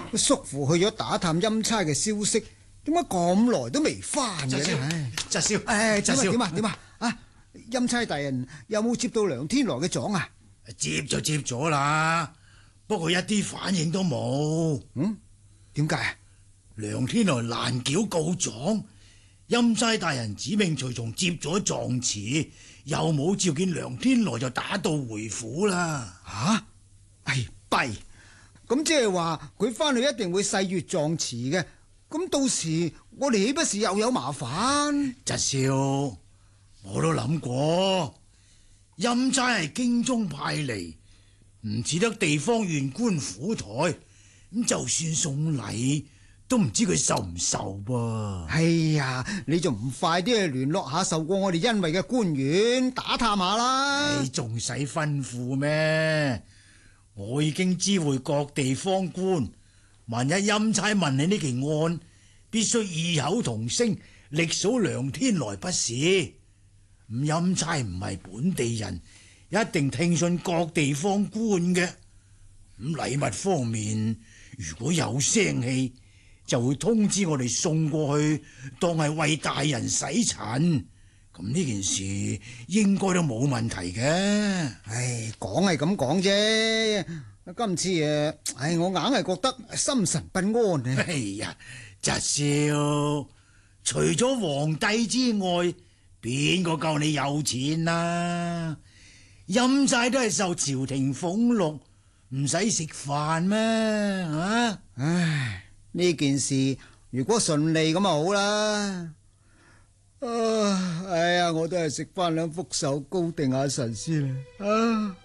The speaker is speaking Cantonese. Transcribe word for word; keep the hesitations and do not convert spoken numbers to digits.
叔父去咗打探欽差嘅消息，點解咁耐都未翻嘅咧？ 侄少， 唉， 侄少， 點啊點啊點啊！啊，欽差大人有冇接到梁天來嘅狀啊？ 接就接咗啦，不過一啲反應都冇。 嗯，點解啊？ 梁天來攔轎告狀，欽差大人指命隨從接咗狀詞，又冇召見梁天來就打道回府啦。 吓、啊，唉弊！咁即係話佢翻去一定會細閱狀詞嘅，咁到時我哋豈不是又有麻煩？ 侄少，我都諗過，欽差係京中派嚟，唔似得地方縣官府台，咁就算送禮，都唔知佢受唔受噃。 哎呀，你仲唔快啲去聯絡下受過我哋恩惠嘅官員，打探下啦？ 你仲使吩咐咩？我已經知會各地方官，萬一欽差問起呢件案，必須異口同聲，力數梁天來不是。咁欽差唔係本地人，一定聽信各地方官嘅。咁禮物方面，如果有聲氣，就會通知我哋送過去，當係為大人洗塵。咁呢件事應該都冇問題嘅。 唉，講係咁講啫。今次誒，唉，我硬係覺得心神不安啊。 哎呀，侄少，除咗皇帝之外，邊個夠你有錢啊？欽差都係受朝廷俸祿，唔使食飯咩？啊！ 唉，呢件事如果順利咁啊好啦。啊！哎呀，我都係食翻兩福壽糕定下神先啦。啊！